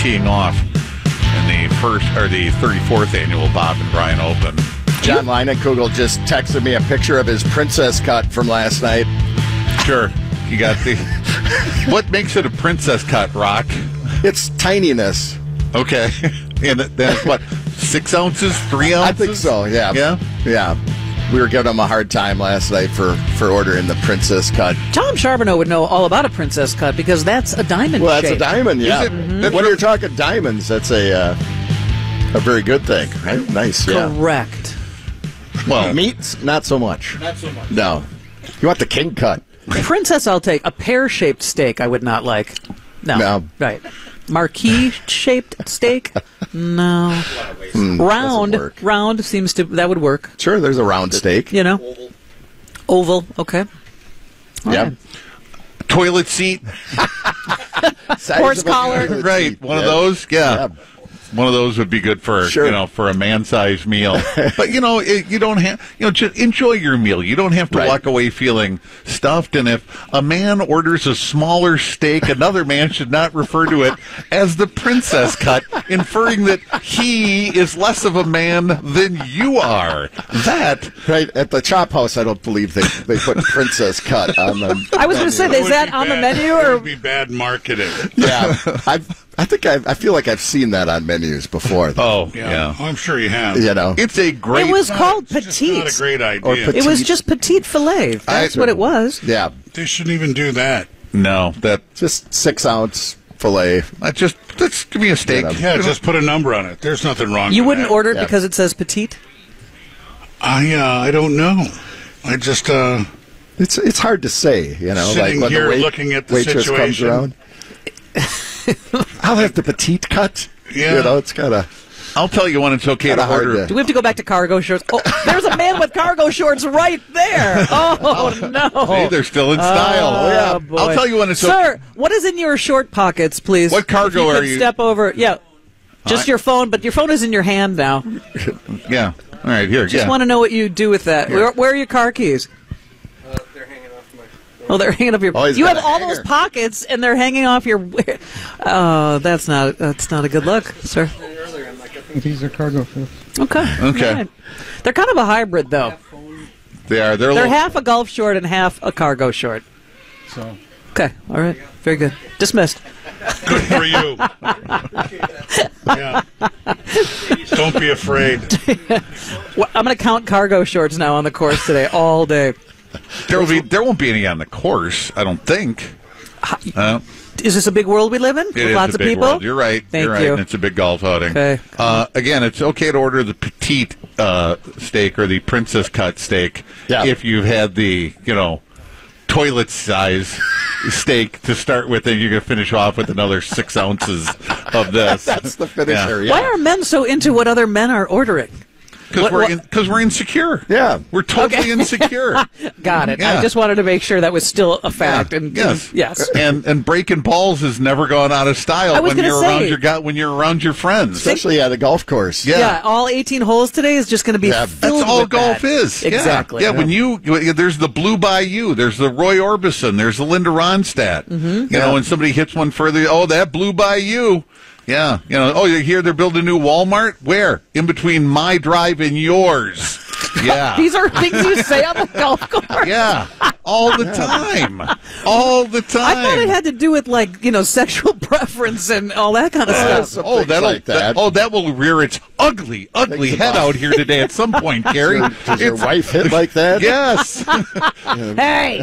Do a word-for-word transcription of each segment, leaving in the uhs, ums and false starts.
teeing off in the first or the thirty-fourth annual Bob and Brian Open. John Leinenkugel just texted me a picture of his princess cut from last night. Sure, you got the. What makes it a princess cut, Rock? It's tininess. Okay, and then what? Six ounces, three ounces? I think so. Yeah, yeah, yeah. We were giving him a hard time last night for, for ordering the princess cut. Tom Charbonneau would know all about a princess cut because that's a diamond Well, shape. that's a diamond, yeah. Mm-hmm. When you're talking diamonds, that's a uh, a very good thing. Right? Nice, yeah. Correct. Well, meat, not so much. Not so much. No. You want the king cut. Princess, I'll take. A pear-shaped steak, I would not like. No. No. Right. Marquee-shaped steak? No. Mm, round. Round seems to, that would work. Sure, there's a round steak. You know? Oval. Oval, okay. All Yeah. right. toilet seat. Horse collar. Right, one yeah. of those, yeah. yeah. One of those would be good for Sure. you know for a man-sized meal. But you know it, you don't have you know just enjoy your meal. You don't have to Right. walk away feeling stuffed. And if a man orders a smaller steak, another man should not refer to it as the princess cut, inferring that he is less of a man than you are. That Right, at the Chop House, I don't believe they, they put princess cut on them. I was going to say, is that on the menu? It Or would be bad marketing. Yeah, I've, I think I've, I feel like I've seen that on menus before. Though. oh yeah, Oh, I'm sure you have. You know, it's a great. It was It's called not- it's just petite. not a great idea. Or petite. It was just petite filet. That's I- what it was. yeah, They shouldn't even do that. no that just six ounce fillet. that just let's give me a steak. Yeah. Yeah, just put a number on it. There's nothing wrong You with wouldn't that. order it Yeah. because it says petite? I, uh, I don't know. I just, uh, It's it's hard to say, you know. Sitting like when here the wait, looking at the waitress situation. comes around. I'll have the petite cut. Yeah. You know, it's kind of. I'll tell you when it's okay Kinda to hard order. to- Do we have to go back to cargo shorts? Oh, there's a man with cargo shorts right there. Oh, no. Hey, they're still in style. Oh, yeah. boy. I'll tell you when it's Sir, what is in your short pockets, please? What cargo If you are could you- Step over. Yeah. Just I- your phone, but your phone is in your hand now. Yeah. All right, here. Just yeah. want to know what you do with that. Where, where are your car keys? Uh, they're hanging off my. Oh, they're hanging off your. Oh, he's you got have a all hanger. those pockets, and they're hanging off your. Oh, that's not that's not a good look, sir. Earlier, I'm like, I think these are cargo shorts. Okay. Okay. All right. They're kind of a hybrid, though. They are. They're, a They're little, half a golf short and half a cargo short. So. Okay. All right. Very good. Dismissed. good for you. Yeah. Don't be afraid. Well, I'm going to count cargo shorts now on the course today, all day. there will be. There won't be any on the course. I don't think. Uh, Is this a big world we live in? it With is lots a of big people? world. You're right. Thank You're right. you. And it's a big golf outing. Okay. Uh, again, it's okay to order the petite uh, steak or the princess cut steak Yeah. if you've had the you know toilet size steak to start with, and you're going to finish off with another six ounces of this. That's the finisher. Yeah. Why are men so into what other men are ordering? Because What- we're what- in, cause we're insecure. Yeah. We're totally Okay. insecure. Got it. Yeah. I just wanted to make sure that was still a fact. Yeah, And yes, yes. and and breaking balls has never gone out of style I was when gonna you're say- around your gu- when you're around your friends. Especially at a golf course. Yeah. Yeah, all eighteen holes today is just going to be Yeah, filled That's all with golf that. is. Yeah. Exactly. Yeah, when you there's the Blue Bayou, there's the Roy Orbison, there's the Linda Ronstadt. Mm-hmm. You know, when somebody hits one further, oh, that Blue Bayou. Yeah, you know, oh, you hear they're building a new Walmart? Where? In between my drive and yours. Yeah. These are things you say on the golf course. Yeah. All the time. All the time. I thought it had to do with, like, you know, sexual preference and all that kind of Uh, stuff. some Oh, things that'll like that. oh, that will rear its ugly, ugly Thinks head about- out here today at some point, Gary. Does your It's- wife hit like that? Yes. Hey!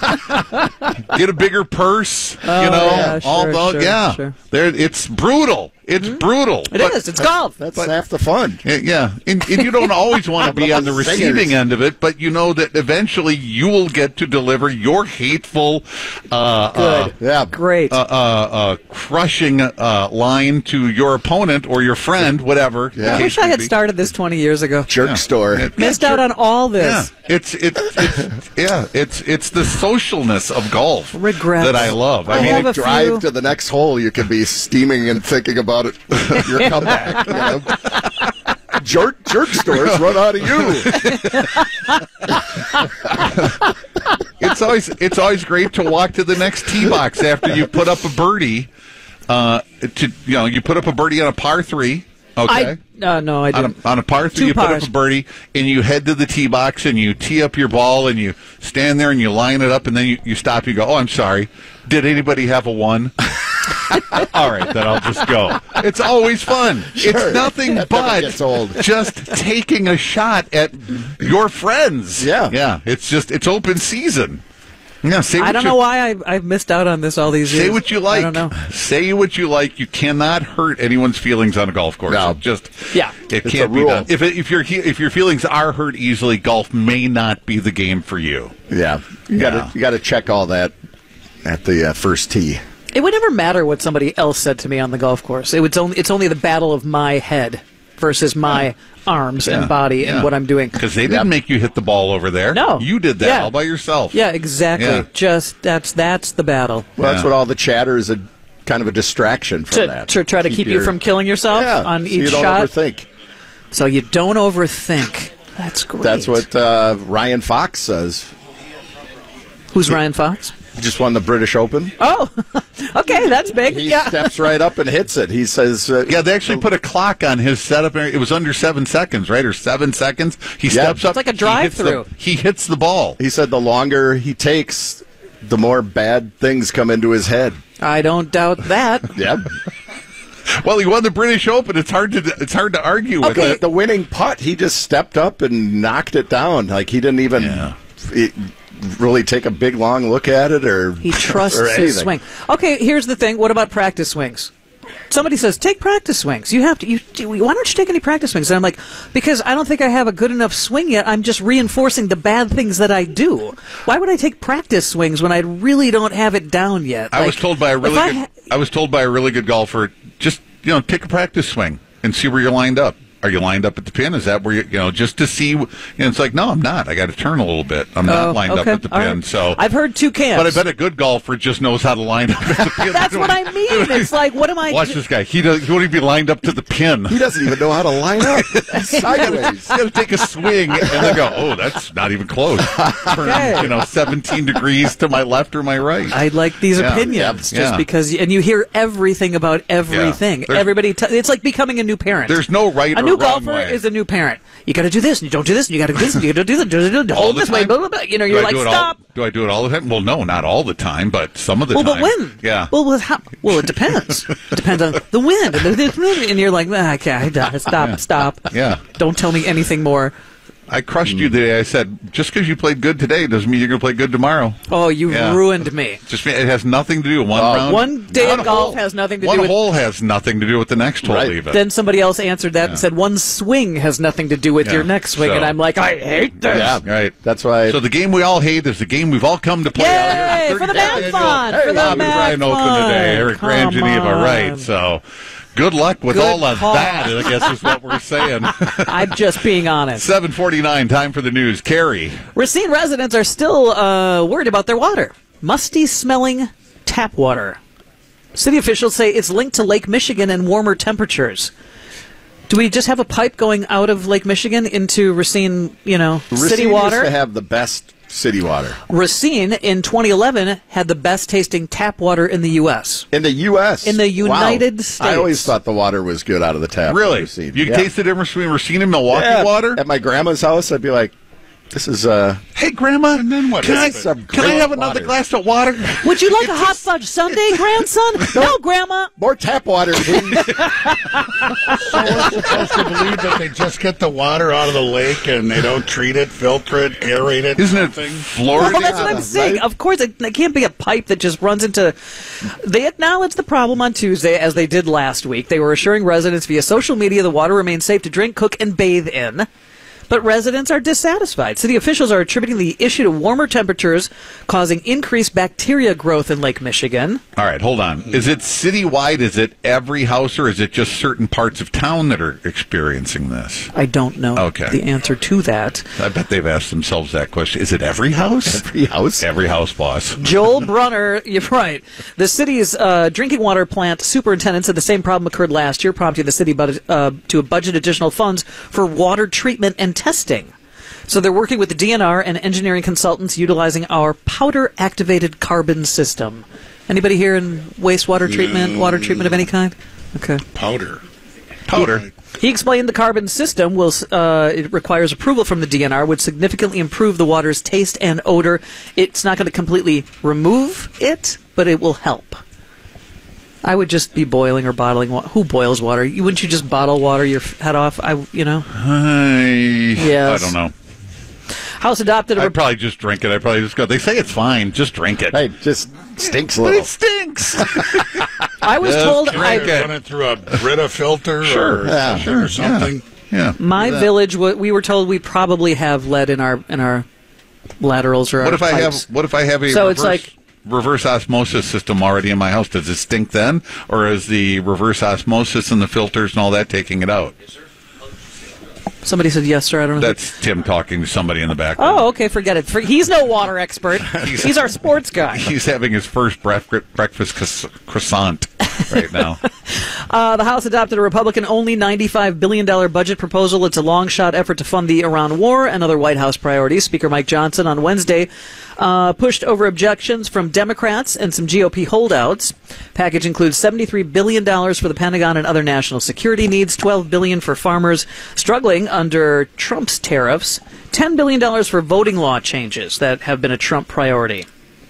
Get a bigger purse. Oh, you know, yeah, all sure, the, sure, yeah. sure. There, it's brutal. It's brutal. It But- is. It's golf. That's half the fun. Yeah, yeah. And, and you don't always want to be on the receiving Singers. end of it, but you know that eventually you will get to deliver your hateful, uh, Good. Yeah. Great. uh, uh, uh, crushing uh, line to your opponent or your friend, whatever. Yeah. the I case wish I may had be. started this twenty years ago. Jerk Yeah. store. Yeah. Missed Yeah, out on all Yeah, this. it's it's it's yeah, it's it's the socialness of golf Regrets. that I love. I, I mean, have a Drive few- to the next hole, you could be steaming and thinking about it. Your comeback. You know? Jerk, jerk stores run out of you. it's always it's always great to walk to the next tee box after you put up a birdie. Uh, to you know, you put up a birdie on a par three. Okay. I, uh, no, I on didn't. a, on a par three, Two you put pars. up a birdie, and you head to the tee box, and you tee up your ball, and you stand there, and you line it up, and then you, you stop. You go, oh, I'm sorry. Did anybody have a one? All right, then I'll just go. It's always fun. Sure. It's nothing That but never gets old. just taking a shot at your friends. Yeah. Yeah. It's just, it's open season. Yeah, say I what don't you, know why I, I've missed out on this all these years. Say what you like. I don't know. Say what you like. You cannot hurt anyone's feelings on a golf course. No. It just Yeah. it It's can't a be rule. done. If it, if your he- if your feelings are hurt easily, golf may not be the game for you. Yeah, you Yeah. got to you got to check all that at the uh, first tee. It would never matter what somebody else said to me on the golf course. It was only, it's only the battle of my head versus my arms Yeah. and body and Yeah. what I'm doing. Because they didn't Yep. make you hit the ball over there. No. You did that Yeah. all by yourself. Yeah, exactly. Yeah. Just that's that's the battle. Well, that's Yeah. what all the chatter is, a kind of a distraction from To, that. to try to keep, you your- from killing yourself yeah, on so each you don't shot. overthink. So you don't overthink. That's great. That's what uh, Ryan Fox says. Who's Ryan Fox? He just won the British Open. Oh, okay, that's big. He yeah. steps right up and hits it. He says, uh, Yeah, they actually put a clock on his setup. It was under seven seconds, right? Or seven seconds. He Yeah. steps up. It's like a he hits the- drive-through. He hits the ball. he said the longer he takes, the more bad things come into his head. I don't doubt that. Yep. Well, he won the British Open. It's hard to it's hard to argue with Okay. it. The winning putt, he just stepped up and knocked it down. Like he didn't even Yeah. it- really take a big long look at it, or He trusts or his anything. swing. Okay, here's the thing. What about practice swings? Somebody says, take practice swings. You have to. You, do- why don't you take any practice swings? And I'm like, because I don't think I have a good enough swing yet. I'm just reinforcing the bad things that I do. Why would I take practice swings when I really don't have it down yet? I Like, was told by a if really I good ha- I was told by a really good golfer, just you know, take a practice swing and see where you're lined up. Are you lined up at the pin? Is that where you you know just to see? And it's like, no, I'm not. I got to turn a little bit. I'm not Oh, lined okay. up at the All pin. right. So I've heard two camps. But I bet a good golfer just knows how to line up at the pin. That's what I mean. It's like, what am I? Watch do- this guy. He does. He won't even be lined up to the pin. He doesn't even know how to line up. Sideways. He's got to take a swing and then go, oh, that's not even close. Turn, Okay. you know, seventeen degrees to my left or my right. I like these Yeah, opinions yeah, just yeah. because, and you hear everything about everything. There's- Everybody, t- it's like becoming a new parent. There's no right A or new wrong golfer way. is a new parent. You got to do this, and you don't do this, and you got to do this, and you got to do this, do this, do All hold the this way, time? blah, blah, blah. You know, Do you're I like, do it stop. All, do I do it all the time? Well, no, not all the time, but some of the Well, time. but when? Yeah. Well, with how, well, it depends. It depends on the wind, and, the, and you're like, ah, okay, stop, stop. Yeah. Don't tell me anything more. I crushed you the day I said, just because you played good today doesn't mean you're going to play good tomorrow. Oh, you Yeah. ruined me. Just it has nothing to do with one Oh, round. one day One of golf hole- has nothing to one do with- hole has nothing to do with the next hole, Right. even. Then somebody else answered that and said, one swing has nothing to do with Yeah. your next swing. So- And I'm like, I hate this. Yeah, Right. That's why. So the game we all hate is the game we've all come to play out Yay, here. for the thirty-fifth Mac Fun, annual for the Bob and Mac Brian Open Fun. today here at Grand Come Geneva, on. right? So good luck with Good all of call. that, I guess is what we're saying. I'm just being honest. seven forty-nine, time for the news. Carrie. Racine residents are still uh, worried about their water. Musty smelling tap water. City officials say it's linked to Lake Michigan and warmer temperatures. Do we just have a pipe going out of Lake Michigan into Racine, you know, Racine city used water? to have the best city water Racine in twenty eleven had the best tasting tap water in the U S in the U S In the United Wow. States. I always thought the water was good out of the tap. Really? Racine. You can Yeah. taste the difference between Racine and Milwaukee Yeah. water? At my grandma's house, I'd be like, "This is uh, Hey, Grandma, And then what can, I, happened? Some can I great have another water. glass of water? Would you like a hot fudge sundae, grandson? No, Grandma. more tap water, please." So we're supposed to believe that they just get the water out of the lake and they don't treat it, filter it, aerate it, Isn't it something? Florida? Well, that's what I'm saying. right? Of course, it, it can't be a pipe that just runs into. They acknowledged the problem on Tuesday, as they did last week. They were assuring residents via social media the water remains safe to drink, cook, and bathe in. But residents are dissatisfied. City officials are attributing the issue to warmer temperatures causing increased bacteria growth in Lake Michigan. All right, hold on. Is it citywide? Is it every house, or is it just certain parts of town that are experiencing this? I don't know Okay. the answer to that. I bet they've asked themselves that question. Is it every house? Every house. Every house, boss. Joel Brunner, you're right. The city's uh, drinking water plant superintendent said the same problem occurred last year, prompting the city budget, uh, to budget additional funds for water treatment and testing. So they're working with the D N R and engineering consultants utilizing our powder-activated carbon system. Anybody here in wastewater treatment, water treatment of any kind? Okay. Powder. Powder. He explained the carbon system will uh, it requires approval from the D N R, which significantly improve the water's taste and odor. It's not going to completely remove it, but it will help. I would just be boiling or bottling water. Who boils water? You wouldn't you just bottle water your head off? I, you know. I, Yes. I don't know. House adopted a I'd probably just drink it. I probably just go. They say it's fine. Just drink it. Hey, just stinks a But little. it stinks. I was Just told drink I, it. Run it through a Brita filter Sure. or, Yeah, something sure, or something. Yeah. my village. wa- We were told we probably have lead in our in our laterals or What our if I pipes. have? What if I have a So reverse, it's like- reverse osmosis system already in my house? Does it stink then, or is the reverse osmosis and the filters and all that taking it out? Somebody said yes, sir. I don't know. That's Tim talking to somebody in the back. Oh, okay, forget it. For, he's no water expert. He's our sports guy. He's having his first bref- breakfast croiss- croissant right now. Uh, the House adopted a Republican-only ninety-five billion dollars budget proposal. It's a long-shot effort to fund the Iran war and other White House priorities. Speaker Mike Johnson on Wednesday uh, pushed over objections from Democrats and some G O P holdouts. Package includes seventy-three billion dollars for the Pentagon and other national security needs, twelve billion dollars for farmers struggling under Trump's tariffs, ten billion dollars for voting law changes that have been a Trump priority.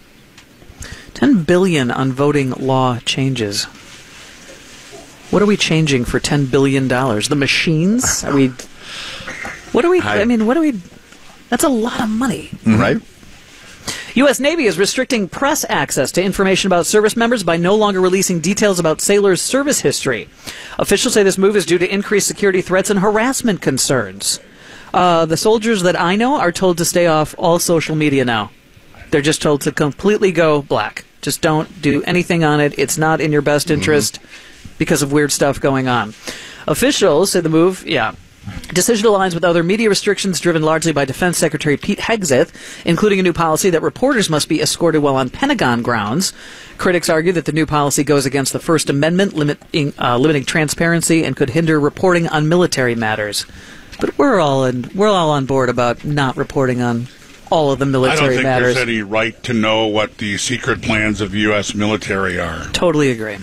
ten billion dollars on voting law changes. What are we changing for ten billion dollars? The machines? Are we? What are we? I mean, what are we? That's a lot of money. Right? U S. Navy is restricting press access to information about service members by no longer releasing details about sailors' service history. Officials say this move is due to increased security threats and harassment concerns. Uh, the soldiers that I know are told to stay off all social media now. They're just told to completely go black. Just don't do anything on it. It's not in your best interest because of weird stuff going on. Officials say the move, yeah, decision aligns with other media restrictions driven largely by Defense Secretary Pete Hegseth, including a new policy that reporters must be escorted while on Pentagon grounds. Critics argue that the new policy goes against the First Amendment, limiting, uh, limiting transparency, and could hinder reporting on military matters. But we're all in, we're all on board about not reporting on all of the I don't military think matters. there's any right to know what the secret plans of U S military are. Totally agree.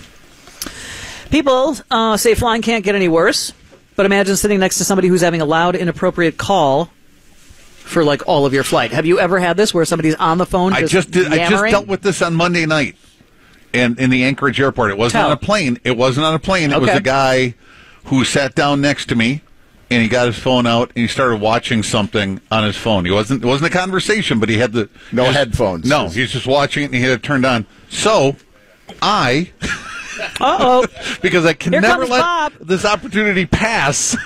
People uh, say flying can't get any worse, but imagine sitting next to somebody who's having a loud, inappropriate call for like all of your flight. Have you ever had this where somebody's on the phone? I Just just did. I just yammering? dealt with this on Monday night, and in the Anchorage airport. It wasn't Tell. on a plane. It wasn't on a plane. It was Okay. a guy who sat down next to me, and he got his phone out and he started watching something on his phone. He wasn't. It wasn't a conversation, but he had the No just- headphones. No, he's just watching it and he had it turned on. So, I. Uh-oh. because I can Here never comes let Bob. this opportunity pass.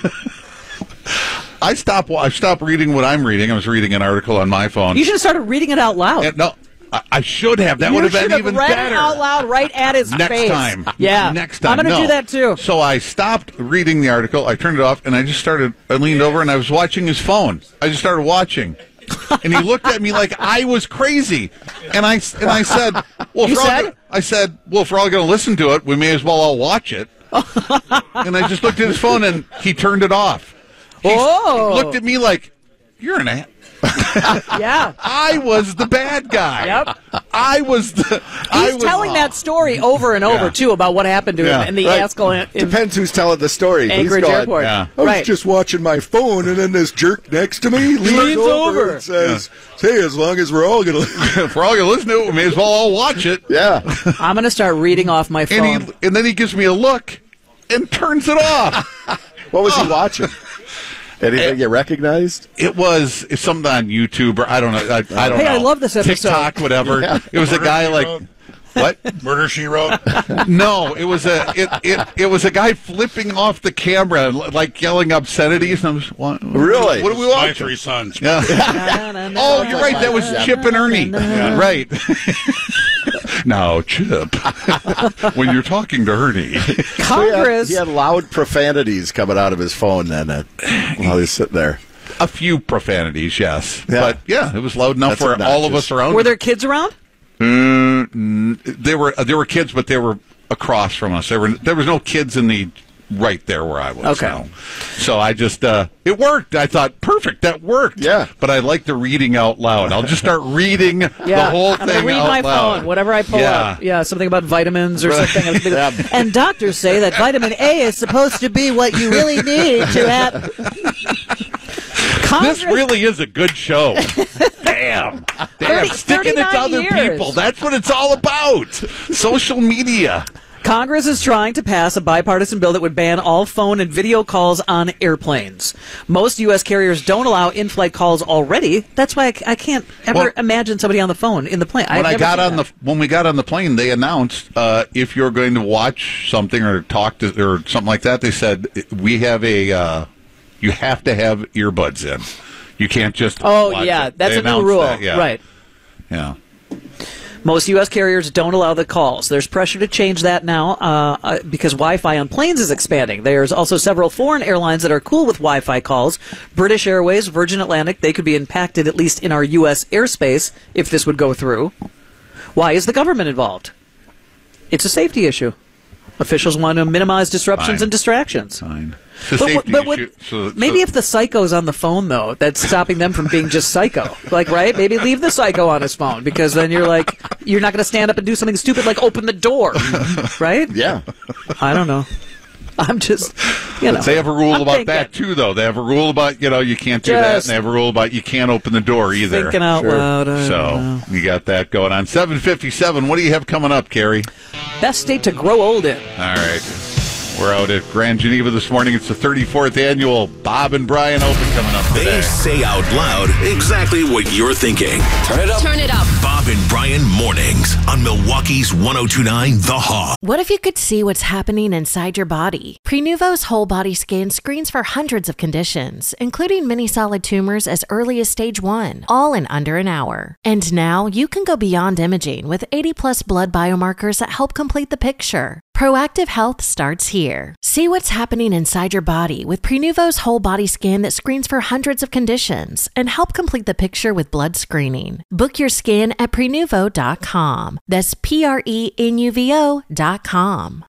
I stop. I stopped reading what I'm reading. I was reading an article on my phone. You should have started reading it out loud. And no, I, I should have. That you would have should been have even read better. it out loud right at his Next face. time. Yeah. Next time. I'm going to No. do that too. So I stopped reading the article. I turned it off, and I just started. I leaned over, and I was watching his phone. I just started watching. And he looked at me like I was crazy, and I and I said, "Well, You if we're all said? gonna, I said, well, if we're all going to listen to it, we may as well all watch it." And I just looked at his phone, and he turned it off. He Oh. looked at me like, "You're an ass." Yeah. I was the bad guy. Yep. I was the. I He's was, telling that story over and over, Yeah. too, about what happened to Yeah. him in the Right. Ascol in, in Depends who's telling the story. He's Anchorage going, Airport. Yeah. I was Right. just watching my phone, and then this jerk next to me leans, leans over, over. and says, "Hey, as long as we're all gonna." If we're all going to listen to it, we may as well all watch it. Yeah. I'm going to start reading off my phone. And, he, and then he gives me a look and turns it off. What was he watching? Anything you recognized? It was it's something on YouTube or I don't know. I, I don't Hey, know. I love this episode. TikTok, whatever. It was a guy like what? Murder, She Wrote. No, it was a it, it it was a guy flipping off the camera and like yelling obscenities. And I was, what, Really? What are we My watching? Three Sons. Yeah. Oh, you're right. That was Chip and Ernie. Right. Now, Chip, when you're talking to Ernie, So he, had, Congress. he had loud profanities coming out of his phone then uh, while he's sitting there. a few profanities, yes. Yeah. But yeah, it was loud enough That's for all of obnoxious. us around. Were there kids around? Mm, there were uh, there were kids, but they were across from us. There were there was no kids in the right there where I was. Okay. Now. So I just, uh, it worked. I thought, perfect, that worked. Yeah. But I like the reading out loud. I'll just start reading Yeah, the whole I'm thing gonna read out my loud. phone, whatever I pull Yeah. up. Yeah, something about vitamins or Right. something. Yeah. And doctors say that vitamin A is supposed to be what you really need to have. Congress, This really is a good show. Damn. Damn. thirty, Sticking it to thirty-nine other years. people. That's what it's all about. Social media. Congress is trying to pass a bipartisan bill that would ban all phone and video calls on airplanes. Most U S carriers don't allow in-flight calls already. That's why I, I can't ever Well, imagine somebody on the phone in the plane. I've When I never got seen on that. the when we got on the plane, they announced uh, if you're going to watch something or talk to or something like that, they said we have a uh, you have to have earbuds in. You can't just Oh, watch yeah, it. that's They a new announced rule. that, yeah. Right. Yeah. Most U S carriers don't allow the calls. There's pressure to change that now uh, uh, because Wi-Fi on planes is expanding. There's also several foreign airlines that are cool with Wi-Fi calls. British Airways, Virgin Atlantic, they could be impacted at least in our U S airspace if this would go through. Why is the government involved? It's a safety issue. Officials want to minimize disruptions Fine. and distractions. Fine. It's a But, safety but what, issue. So- maybe so- if the psycho's on the phone, though, that's stopping them from being just psycho. Like, right? Maybe leave the psycho on his phone because then you're like, you're not going to stand up and do something stupid like open the door. Right? Yeah. I don't know. I'm just, you know. They have a rule I'm about thinking, that too, though. They have a rule about you know you can't do that, and Just they have a rule about you can't open the door either. Thinking out Sure. loud. I don't So know. you got that going on. seven fifty-seven. What do you have coming up, Carrie? Best state to grow old in. All right. We're out at Grand Geneva this morning. It's the thirty-fourth annual Bob and Brian Open coming up They today. say out loud exactly what you're thinking. Turn it up. Turn it up. Bob and Brian mornings on Milwaukee's one oh two point nine The Hawk. What if you could see what's happening inside your body? Prenuvo's whole body scan screens for hundreds of conditions, including many solid tumors as early as stage one, all in under an hour. And now you can go beyond imaging with eighty plus blood biomarkers that help complete the picture. Proactive health starts here. See what's happening inside your body with Prenuvo's whole body scan that screens for hundreds of conditions and help complete the picture with blood screening. Book your scan at prenuvo dot com. That's P R E N U V O dot com.